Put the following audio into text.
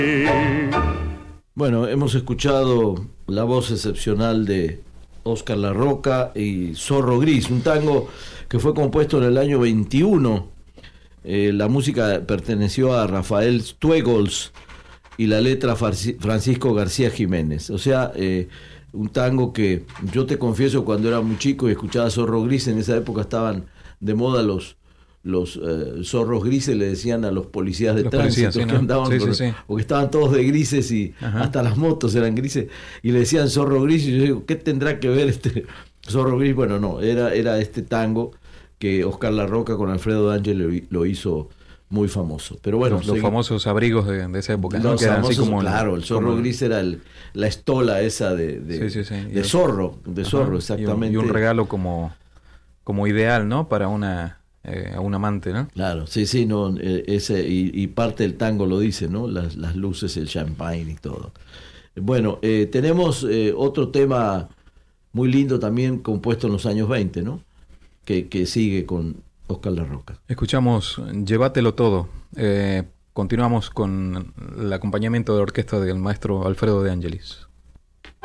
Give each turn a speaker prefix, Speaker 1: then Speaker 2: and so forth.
Speaker 1: Bueno, hemos escuchado la voz excepcional de Óscar Larroca y Zorro Gris, un tango que fue compuesto en el año 21. La música perteneció a Rafael Stuegols y la letra Francisco García Jiménez. O sea, un tango que yo te confieso, cuando era muy chico y escuchaba Zorro Gris, en esa época estaban de moda los zorros grises, le decían a los policías de tránsito, que andaban porque estaban todos de grises y hasta las motos eran grises, y le decían zorro gris, y yo digo, ¿qué tendrá que ver este zorro gris? Bueno, no, era este tango que Óscar Larroca con Alfredo D'Angelo lo hizo muy famoso. Pero bueno,
Speaker 2: los famosos abrigos de esa época, ¿no?
Speaker 1: Los famosos, así como claro, el zorro gris era la estola esa de zorro, exactamente.
Speaker 2: Y un regalo como ideal, ¿no? Para a un amante, ¿no?
Speaker 1: Claro, sí, no, ese y parte del tango lo dice, ¿no? Las luces, el champagne y todo. Bueno, tenemos otro tema muy lindo también compuesto en los años 20, ¿no? Que sigue con Óscar Larroca.
Speaker 2: Escuchamos Llévatelo Todo. Continuamos con el acompañamiento de orquesta del maestro Alfredo De Angelis.